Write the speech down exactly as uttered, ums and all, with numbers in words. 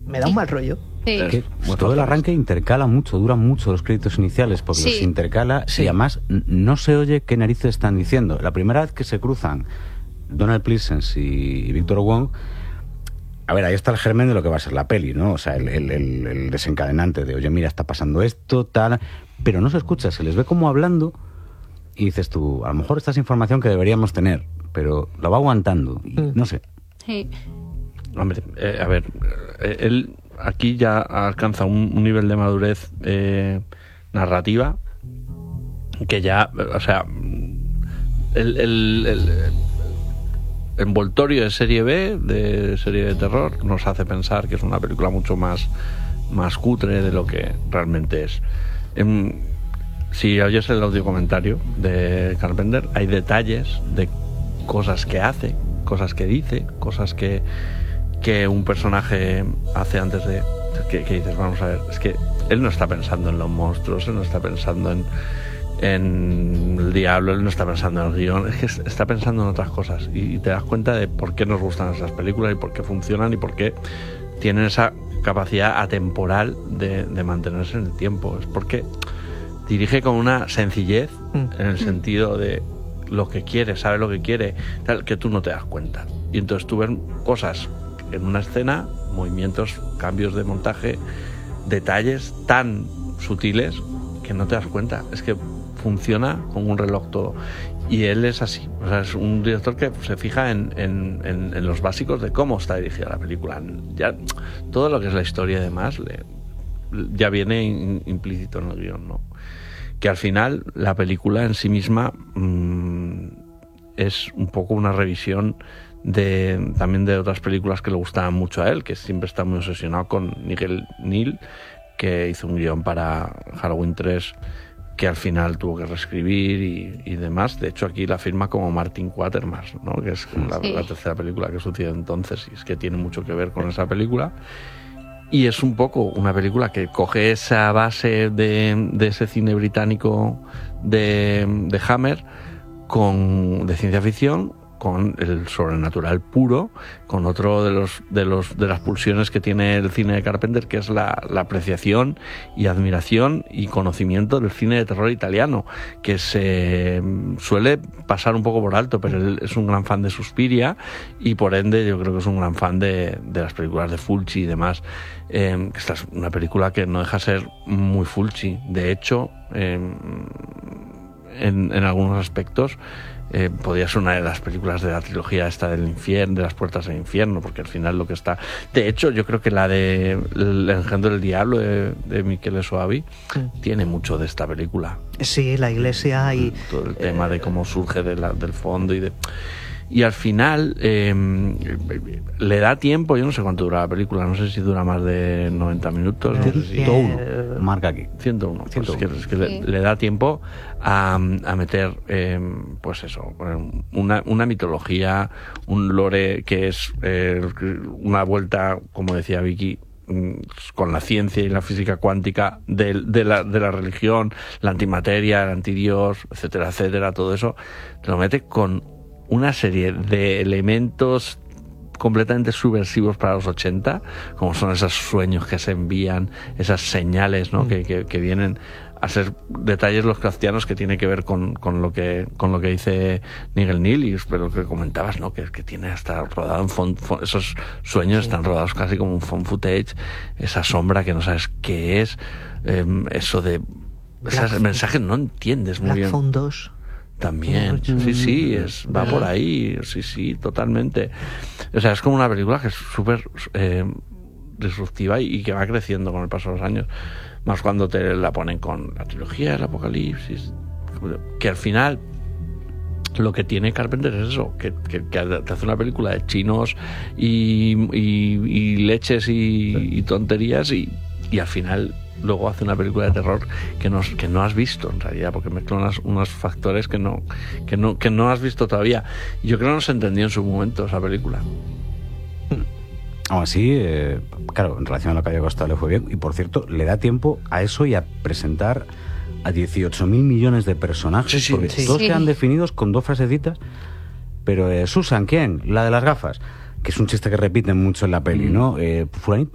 me da un mal rollo. Sí. Que, bueno, todo el arranque intercala mucho, duran mucho los créditos iniciales, porque Sí. los intercala Sí. y además n- no se oye qué narices están diciendo. La primera vez que se cruzan Donald Pleasence y, y Victor Wong, a ver, ahí está el germen de lo que va a ser la peli, ¿no? O sea, el, el, el, el desencadenante de, oye, mira, está pasando esto, tal, pero no se escucha, se les ve como hablando y dices tú, a lo mejor esta es información que deberíamos tener, pero lo va aguantando y Mm. no sé. Sí. Hombre, eh, a ver, eh, él aquí ya alcanza un, un nivel de madurez eh, narrativa que ya, o sea, el, el, el envoltorio de serie B, de serie de terror, nos hace pensar que es una película mucho más, más cutre de lo que realmente es. En, si oyes el audio comentario de Carpenter, hay detalles de cosas que hace, cosas que dice, cosas que, que un personaje hace antes de... Que, que dices, vamos a ver, es que él no está pensando en los monstruos, él no está pensando en, en el diablo, él no está pensando en el guión, es que está pensando en otras cosas y, y te das cuenta de por qué nos gustan esas películas y por qué funcionan y por qué tienen esa capacidad atemporal de, de mantenerse en el tiempo. Es porque dirige con una sencillez Mm. en el sentido de lo que quiere, sabe lo que quiere, tal, que tú no te das cuenta. Y entonces tú ves cosas en una escena, movimientos, cambios de montaje, detalles tan sutiles que no te das cuenta. Es que funciona como un reloj todo. Y él es así. O sea, es un director que se fija en, en, en, en los básicos de cómo está dirigida la película. Ya todo lo que es la historia y demás le, ya viene in, implícito en el guión, ¿no? Que al final la película en sí misma mmm, es un poco una revisión de también de otras películas que le gustaban mucho a él, que siempre está muy obsesionado con Nigel Neal, que hizo un guión para Halloween tres que al final tuvo que reescribir y, y demás. De hecho aquí la firma como Martin Quatermass, ¿no? Que es la, sí. la tercera película que sucedió entonces y es que tiene mucho que ver con esa película. Y es un poco una película que coge esa base de, de ese cine británico de, de Hammer, con, de ciencia ficción, con el sobrenatural puro, con otro de los de los de las pulsiones que tiene el cine de Carpenter, que es la, la apreciación y admiración y conocimiento del cine de terror italiano, que se suele pasar un poco por alto, pero él es un gran fan de Suspiria y por ende yo creo que es un gran fan de, de las películas de Fulci y demás. Eh, esta es una película que no deja de ser muy Fulci. De hecho, eh, en, en algunos aspectos Eh, podría ser una de las películas de la trilogía esta del infierno, de las puertas del infierno, porque al final lo que está, de hecho yo creo que la de El engendro del diablo de, de Michele Soavi Mm. tiene mucho de esta película, Sí, la iglesia y... todo el tema de cómo surge de la, del fondo y de y al final eh, le da tiempo, yo no sé cuánto dura la película, no sé si dura más de noventa minutos, no sé si Eh, ciento uno, marca aquí. ciento uno, pues ciento uno. es que, es que Sí. le, le da tiempo a, a meter eh, pues eso, una, una mitología, un lore que es eh, una vuelta, como decía Vicky, con la ciencia y la física cuántica de, de, la, de la religión, la antimateria, el antidios, etcétera, etcétera, todo eso te lo mete con una serie de elementos completamente subversivos para los ochenta, como son esos sueños que se envían, esas señales, ¿no? Mm. que, que, que vienen a ser detalles Lovecraftianos que tiene que ver con, con lo que con lo que dice Nigel Neal y lo que comentabas, ¿no? que, que tiene hasta rodado en font, font, esos sueños sí. están rodados casi como un found footage, esa sombra que no sabes qué es, eh, eso de esos mensajes no entiendes muy Black bien. Phone dos También, sí, sí, es, va por ahí, sí, sí, totalmente. O sea, es como una película que es súper eh, disruptiva y, y que va creciendo con el paso de los años. Más cuando te la ponen con la trilogía del Apocalipsis, que al final lo que tiene Carpenter es eso, que, que, que te hace una película de chinos y, y, y leches y, y tonterías y, y al final luego hace una película de terror que no, que no has visto en realidad, porque mezcla unos, unos factores que no, que, no, que no has visto todavía. Yo creo que no se entendió en su momento esa película. Aún así, eh, claro, en relación a lo que había costado le fue bien. Y por cierto, le da tiempo a eso y a presentar a dieciocho mil millones de personajes. Sí, sí, porque sí. todos Sí. quedan definidos con dos frasecitas. Pero eh, Susan, ¿quién? La de las gafas. Que es un chiste que repiten mucho en la peli, ¿no? Eh, fulanito